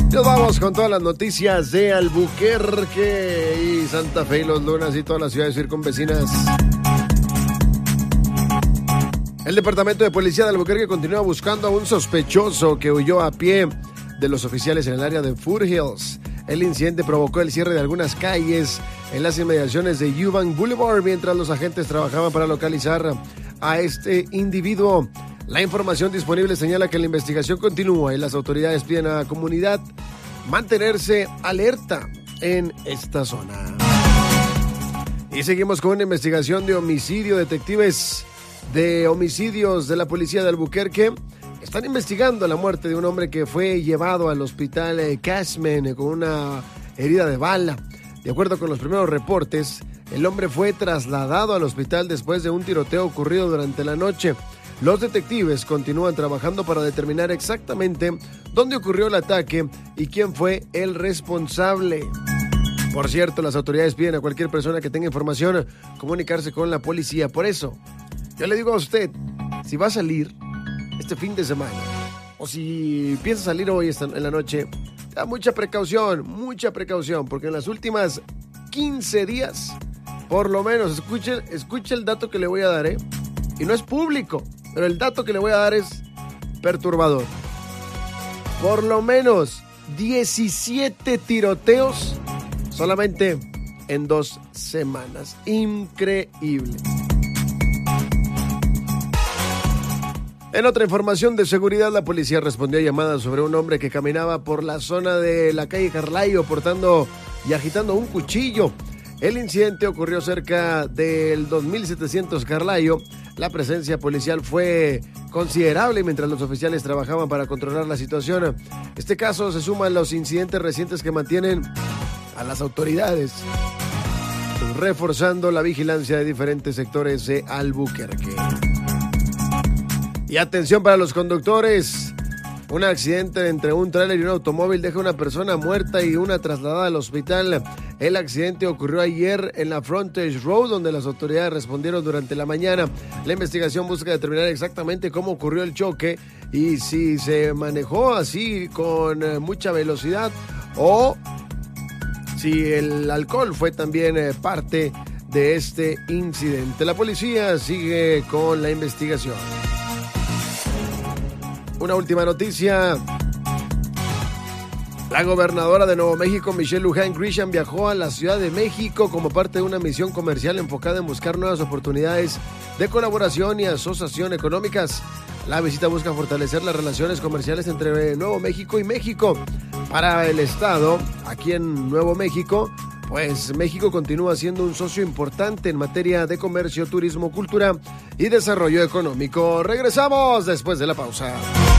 Nos vamos con todas las noticias de Albuquerque y Santa Fe y Los Lunas y todas las ciudades circunvecinas. El Departamento de Policía de Albuquerque continúa buscando a un sospechoso que huyó a pie de los oficiales en el área de Foothills. El incidente provocó el cierre de algunas calles en las inmediaciones de Eubank Boulevard mientras los agentes trabajaban para localizar a este individuo. La información disponible señala que la investigación continúa y las autoridades piden a la comunidad mantenerse alerta en esta zona. Y seguimos con una investigación de homicidio. Detectives de homicidios de la policía de Albuquerque están investigando la muerte de un hombre que fue llevado al hospital Cashman con una herida de bala. De acuerdo con los primeros reportes, el hombre fue trasladado al hospital después de un tiroteo ocurrido durante la noche. Los detectives continúan trabajando para determinar exactamente dónde ocurrió el ataque y quién fue el responsable. Por cierto, las autoridades piden a cualquier persona que tenga información comunicarse con la policía. Por eso, yo le digo a usted, si va a salir este fin de semana o si piensa salir hoy en la noche, da mucha precaución, porque en las últimas 15 días, por lo menos, escuche el dato que le voy a dar, y no es público, pero el dato que le voy a dar es perturbador. Por lo menos 17 tiroteos solamente en 2 semanas. Increíble. En otra información de seguridad, la policía respondió a llamadas sobre un hombre que caminaba por la zona de la calle Carlayo portando y agitando un cuchillo. El incidente ocurrió cerca del 2700 Carlayo. La presencia policial fue considerable mientras los oficiales trabajaban para controlar la situación. Este caso se suma a los incidentes recientes que mantienen a las autoridades reforzando la vigilancia de diferentes sectores de Albuquerque. Y atención para los conductores. Un accidente entre un tráiler y un automóvil deja una persona muerta y una trasladada al hospital. El accidente ocurrió ayer en la Frontage Road, donde las autoridades respondieron durante la mañana. La investigación busca determinar exactamente cómo ocurrió el choque y si se manejó así con mucha velocidad o si el alcohol fue también parte de este incidente. La policía sigue con la investigación. Una última noticia. La gobernadora de Nuevo México, Michelle Lujan Grisham, viajó a la Ciudad de México como parte de una misión comercial enfocada en buscar nuevas oportunidades de colaboración y asociación económicas. La visita busca fortalecer las relaciones comerciales entre Nuevo México y México. Para el Estado, aquí en Nuevo México, pues México continúa siendo un socio importante en materia de comercio, turismo, cultura y desarrollo económico. Regresamos después de la pausa.